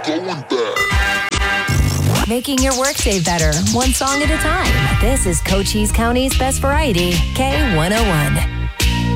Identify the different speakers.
Speaker 1: Making your workday better, one song at a time. This is Cochise County's best variety, K101.